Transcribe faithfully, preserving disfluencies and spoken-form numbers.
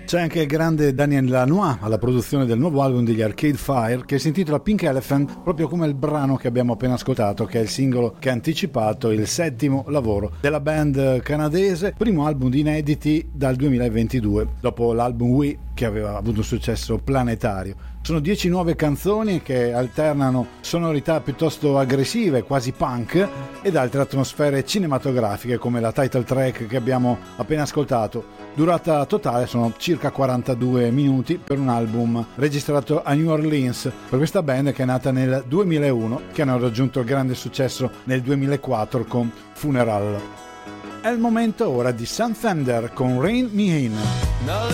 C'è anche il grande Daniel Lanois alla produzione del nuovo album degli Arcade Fire, che si intitola Pink Elephant, proprio come il brano che abbiamo appena ascoltato, che è il singolo che ha anticipato il settimo lavoro della band canadese, primo album di inediti dal duemilaventidue, dopo l'album We, che aveva avuto un successo planetario. Sono dieci nuove canzoni che alternano sonorità piuttosto aggressive, quasi punk, ed altre atmosfere cinematografiche come la title track che abbiamo appena ascoltato. Durata totale sono circa quarantadue minuti per un album registrato a New Orleans per questa band che è nata nel duemilauno, che hanno raggiunto il grande successo nel duemilaquattro con Funeral. È il momento ora di Sun Thunder con Rain Me In.